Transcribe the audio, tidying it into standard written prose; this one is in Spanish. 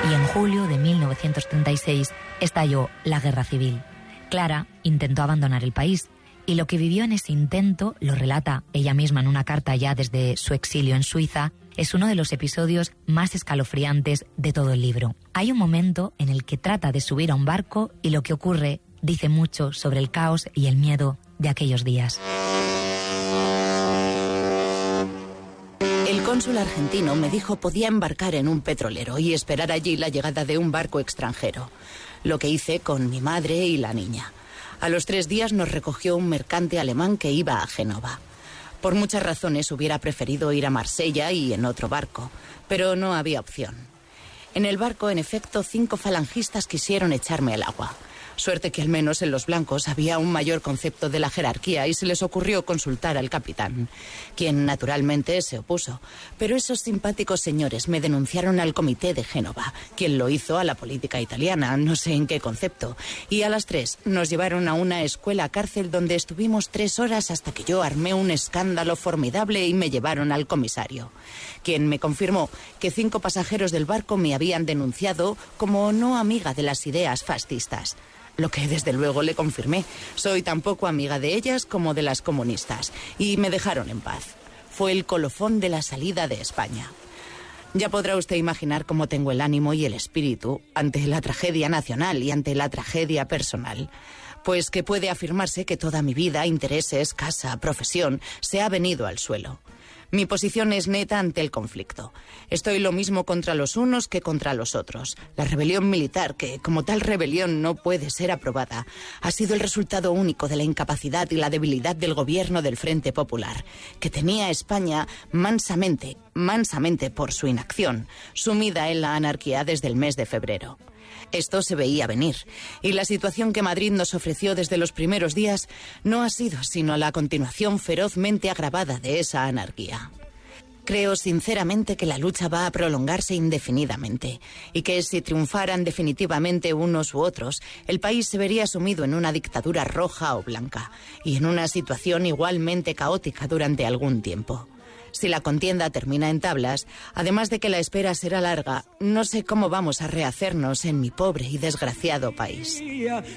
y en julio de 1936 estalló la Guerra Civil. Clara intentó abandonar el país y lo que vivió en ese intento, lo relata ella misma en una carta ya desde su exilio en Suiza, es uno de los episodios más escalofriantes de todo el libro. Hay un momento en el que trata de subir a un barco y lo que ocurre dice mucho sobre el caos y el miedo de aquellos días. El cónsul argentino me dijo podía embarcar en un petrolero y esperar allí la llegada de un barco extranjero. Lo que hice con mi madre y la niña. A los 3 días nos recogió un mercante alemán que iba a Génova. Por muchas razones hubiera preferido ir a Marsella y en otro barco, pero no había opción. En el barco, en efecto, 5 falangistas quisieron echarme al agua. Suerte que al menos en los blancos había un mayor concepto de la jerarquía y se les ocurrió consultar al capitán, quien naturalmente se opuso. Pero esos simpáticos señores me denunciaron al comité de Génova, quien lo hizo a la política italiana, no sé en qué concepto. Y a las 3 nos llevaron a una escuela cárcel donde estuvimos 3 horas hasta que yo armé un escándalo formidable y me llevaron al comisario, quien me confirmó que 5 pasajeros del barco me habían denunciado como no amiga de las ideas fascistas. Lo que desde luego le confirmé. Soy tan poco amiga de ellas como de las comunistas. Y me dejaron en paz. Fue el colofón de la salida de España. Ya podrá usted imaginar cómo tengo el ánimo y el espíritu ante la tragedia nacional y ante la tragedia personal. Pues que puede afirmarse que toda mi vida, intereses, casa, profesión, se ha venido al suelo. Mi posición es neta ante el conflicto. Estoy lo mismo contra los unos que contra los otros. La rebelión militar, que como tal rebelión no puede ser aprobada, ha sido el resultado único de la incapacidad y la debilidad del gobierno del Frente Popular, que tenía a España mansamente por su inacción, sumida en la anarquía desde el mes de febrero. Esto se veía venir, y la situación que Madrid nos ofreció desde los primeros días no ha sido sino la continuación ferozmente agravada de esa anarquía. Creo sinceramente que la lucha va a prolongarse indefinidamente, y que si triunfaran definitivamente unos u otros, el país se vería sumido en una dictadura roja o blanca, y en una situación igualmente caótica durante algún tiempo. Si la contienda termina en tablas, además de que la espera será larga, no sé cómo vamos a rehacernos en mi pobre y desgraciado país.